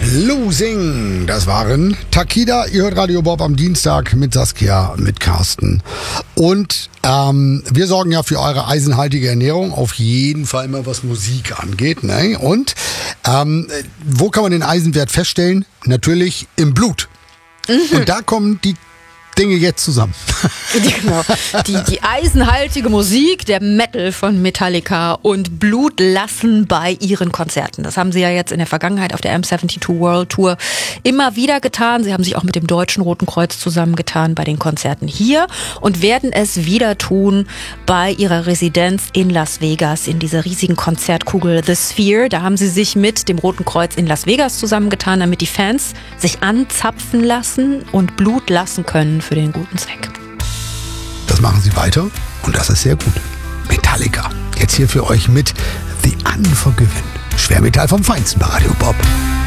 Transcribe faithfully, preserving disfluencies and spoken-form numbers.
Losing, das waren Takida. Ihr hört Radio Bob am Dienstag mit Saskia und mit Carsten. Und ähm, wir sorgen ja für eure eisenhaltige Ernährung, auf jeden Fall immer was Musik angeht. Ne? Und ähm, wo kann man den Eisenwert feststellen? Natürlich im Blut. Mhm. Und da kommen die Dinge jetzt zusammen. Genau. Die, die eisenhaltige Musik, der Metal von Metallica und Blut lassen bei ihren Konzerten. Das haben sie ja jetzt in der Vergangenheit auf der M zweiundsiebzig World Tour immer wieder getan. Sie haben sich auch mit dem Deutschen Roten Kreuz zusammengetan bei den Konzerten hier und werden es wieder tun bei ihrer Residenz in Las Vegas, in dieser riesigen Konzertkugel The Sphere. Da haben sie sich mit dem Roten Kreuz in Las Vegas zusammengetan, damit die Fans sich anzapfen lassen und Blut lassen können für den guten Zweck. Das machen sie weiter und das ist sehr gut. Metallica, jetzt hier für euch mit The Unforgiven. Schwermetall vom Feinsten bei Radio Bob.